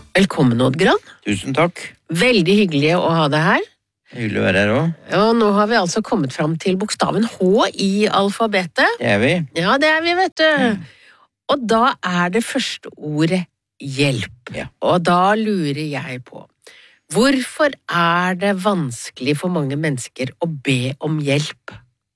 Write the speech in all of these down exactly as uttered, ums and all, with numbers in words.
Velkommen, Oddgran. Tusen takk. Veldig hyggelig å ha deg her. Hyggelig å være her også. Og nå har vi altså kommet fram til bokstaven H i alfabetet. Det er vi. Ja, det er vi, vet du. Mm. Og da er det første ordet hjelp. Ja. Og da lurer jeg på, hvorfor er det vanskelig for mange mennesker å be om hjelp?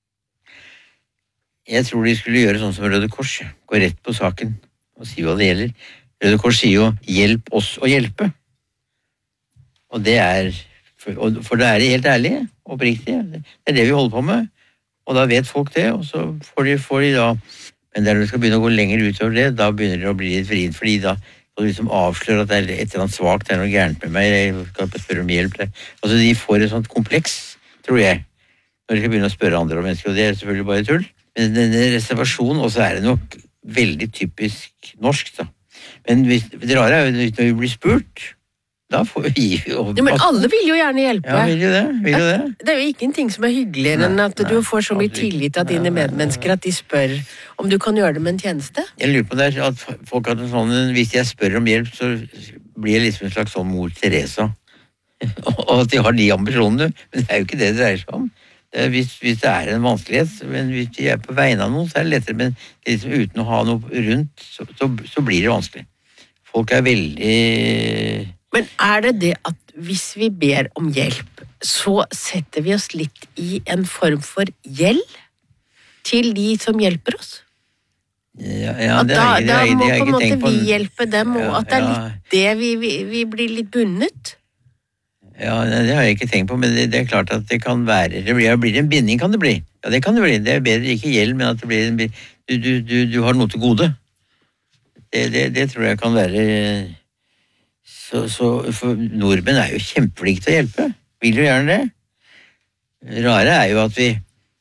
Jeg tror de skulle gjøre sånn som Røde Kors. Gå rett på saken og si hva det gjelder. Røde Kors sier jo, hjelp oss å hjelpe. Og det er, for, for det er helt ærlig, oppriktig. Det er det vi holder på med. Og da vet folk det, og så får de, får de da, men der de skal begynne å gå lenger utover det, da begynner det å bli litt vrient, fordi da og liksom avslører at det er et eller annet svagt, det er noe gærent med meg, jeg skal spørre om hjelp. Altså de får et sånt kompleks, tror jeg, når de skal begynne å spørre andre om mennesker, og det er selvfølgelig bare tull. Men denne reservasjonen også er det nok veldig typisk norsk, da. Men hvis, det rare er jo når vi blir spurt, da får vi jo... Ja, men alle vil jo gjerne hjelpe. Ja, vil jo det, vil jo det. Det er jo ingenting som er hyggeligere enn at du får så mye tillit av dine medmennesker at de spør om du kan gjøre dem en tjeneste. Jeg lurer på det at folk har sånn, hvis jeg spør om hjelp, så blir jeg liksom en slags sånn mor Teresa. Og at de har de ambisjonene, men det er jo ikke det det dreier seg om. Det hvis, hvis det er en vanskelighet, men hvis de er på vegne av noen, så er det lettere, men liksom uten å ha noe rundt, så, så, så blir det vanskelig. Folk er veldig... Men er det det at hvis vi ber om hjelp, så setter vi oss litt i en form for gjeld til de som hjelper oss? Ja, ja det har jeg, det har jeg, det har jeg ikke tenkt på. Da må på en måte vi hjelpe dem, og ja, at det er ja. litt det vi, vi, vi blir litt bundet. Ja, det har jeg ikke tenkt på, men det, det er klart at det kan være, det blir, det blir en binding, kan det bli. Ja, det kan det bli. Det er bedre ikke gjeld, men at det blir en, du, du, du, du har noe til gode. Det, det, det tror jeg kan være... Så, så for nordmenn er jo kjempeflinke til å hjelpe. Vil jo gjerne det. Rare er jo at vi,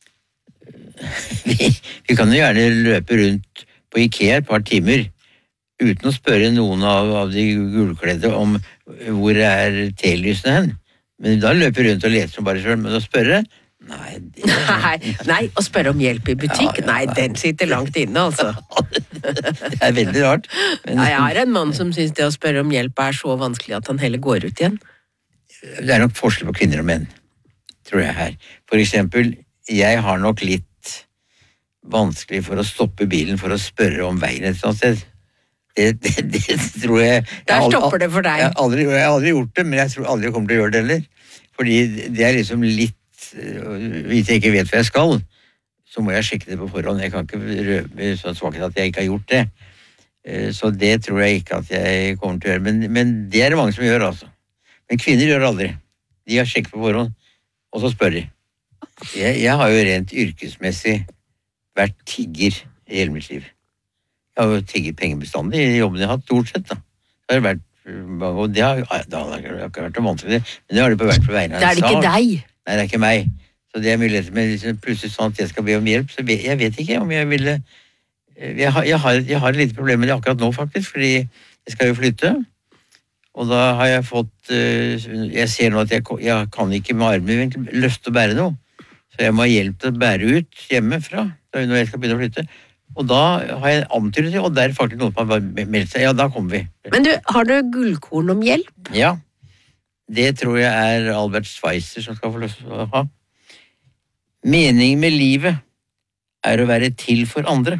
vi vi kan jo gjerne løpe rundt på IKEA et par timer uten å spørre noen av, av de gulkledde om hvor er telysene hen. Men da løper vi rundt og leter som bare selv, men å spørre nei, det... nei, nei, å spørre om hjelp i butikk, ja, ja, nei, den sitter langt inne, altså. Det er veldig rart. Men... Ja, jeg har en mann som synes det å spørre om hjelp er så vanskelig at han heller går ut igjen. Det er nok forskjell på kvinner og menn, tror jeg her. For eksempel, jeg har nok litt vanskelig for å stoppe bilen for å spørre om veien et eller annet sted. Det, det, det tror jeg... Der stopper det for deg. Jeg har aldri, jeg har aldri gjort det, men jeg tror aldri jeg kommer til å gjøre det heller. Fordi det er liksom litt hvis jeg ikke vet hva jeg skal, så må jeg sjekke det på forhånd. Jeg kan ikke røpe sånn svakhet at jeg ikke har gjort det. Så det tror jeg ikke at jeg kommer til å gjøre. Men, men det er det mange som gjør, altså. Men kvinner gjør det aldri. De har sjekket på forhånd, og så spør de. Jeg, jeg har jo rent yrkesmessig vært tigger i hele mitt liv. Jeg har jo tigget pengebestandig i jobben jeg har hatt, stort sett, da. Det har vært, og det har, det har ikke vært vanskelig, men det har det på vært på vegne av en sak. Det er det ikke deg. Nei, det er ikke meg. Så det er mye lettere, men liksom plutselig sånn at jeg skal be om hjelp, så jeg vet ikke om jeg ville... Jeg har, jeg har, jeg har et lite problem med det akkurat nå, faktisk, fordi jeg skal jo flytte, og da har jeg fått... Jeg ser nå at jeg, jeg kan ikke med armen løfte og bære noe, så jeg må ha hjelp til å bære ut hjemmefra når jeg skal begynne å flytte. Og da har jeg antydet det, og der er faktisk noen som har meldt seg. Ja, da kommer vi. Men du, har du gullkorn om hjelp? Ja. Det tror jeg er Albert Schweitzer som skal få løs å ha. Meningen med livet er å være til for andre.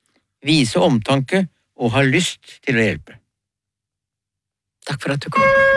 Vise omtanke og ha lyst til å hjelpe. Takk for at du kom.